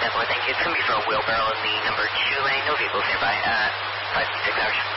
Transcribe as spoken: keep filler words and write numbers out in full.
ten four, thank you. It's going to be for a wheelbarrow in the number two lane. No vehicles nearby. Uh, five, six hours.